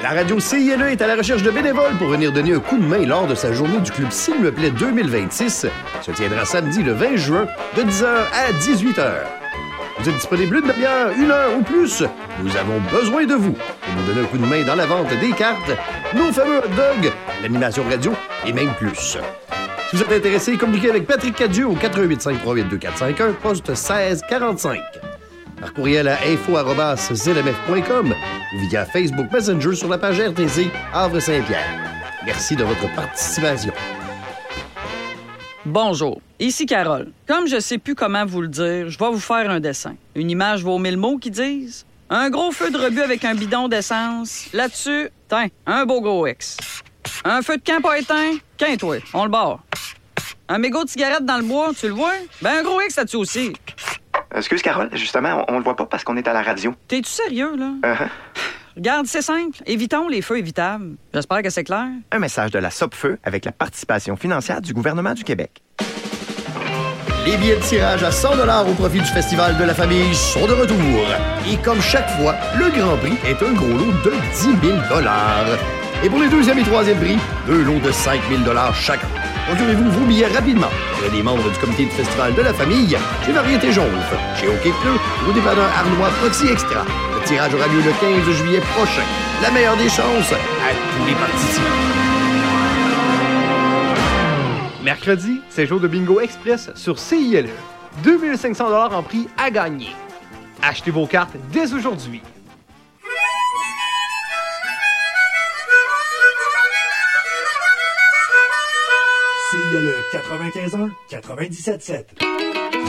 La radio CILE est à la recherche de bénévoles pour venir donner un coup de main lors de sa journée du Club S'il me plaît 2026. Se tiendra samedi le 20 juin de 10h à 18h. Vous êtes disponible une demi-heure, une heure ou plus? Nous avons besoin de vous pour nous donner un coup de main dans la vente des cartes, nos fameux hot dogs, l'animation radio et même plus. Si vous êtes intéressé, communiquez avec Patrick Cadieux au 485-382-451, poste 1645. Par courriel à info@zlmf.com ou via Facebook Messenger sur la page RTZ Havre-Saint-Pierre. Merci de votre participation. Bonjour, ici Carole. Comme je sais plus comment vous le dire, je vais vous faire un dessin. Une image vaut 1000 mots qui disent. Un gros feu de rebut avec un bidon d'essence. Là-dessus, tiens, un beau gros X. Un feu de camp pas éteint, qu'un-toi, on le barre. Un mégot de cigarette dans le bois, tu le vois? Ben un gros X là-dessus aussi. Excuse, Carole, justement, on le voit pas parce qu'on est à la radio. T'es-tu sérieux, là? Regarde, c'est simple. Évitons les feux évitables. J'espère que c'est clair. Un message de la Sopfeu avec la participation financière du gouvernement du Québec. Les billets de tirage à 100 $ au profit du Festival de la famille sont de retour. Et comme chaque fois, le Grand Prix est un gros lot de 10 000 $. Et pour les deuxième et troisième prix, 2 lots de 5 000 $ chacun. Procurez-vous vos billets rapidement. Vous êtes des membres du comité du Festival de la famille, chez Variété Jaune, chez OK Pneu, au dépanneur Arnois Proxy Extra. Le tirage aura lieu le 15 juillet prochain. La meilleure des chances à tous les participants. Mercredi, c'est jour de bingo express sur CILE. 2500 $ en prix à gagner. Achetez vos cartes dès aujourd'hui. CILE 95.1, 97.7.